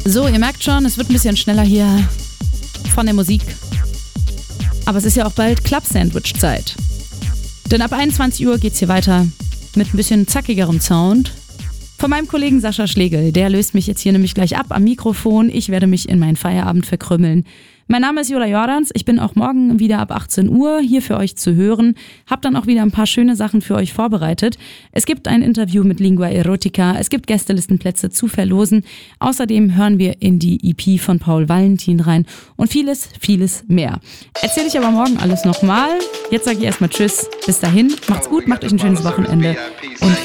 So, ihr merkt schon, es wird ein bisschen schneller hier von der Musik. Aber es ist ja auch bald Club-Sandwich-Zeit. Denn ab 21 Uhr geht's hier weiter mit ein bisschen zackigerem Sound. Von meinem Kollegen Sascha Schlegel, der löst mich jetzt hier nämlich gleich ab am Mikrofon. Ich werde mich in meinen Feierabend verkrümmeln. Mein Name ist Jola Jordans. Ich bin auch morgen wieder ab 18 Uhr hier für euch zu hören. Hab dann auch wieder ein paar schöne Sachen für euch vorbereitet. Es gibt ein Interview mit Lingua Erotica. Es gibt Gästelistenplätze zu verlosen. Außerdem hören wir in die EP von Paul Valentin rein und vieles, vieles mehr. Erzähle ich aber morgen alles nochmal. Jetzt sage ich erstmal Tschüss. Bis dahin, macht's gut, macht euch ein schönes Wochenende und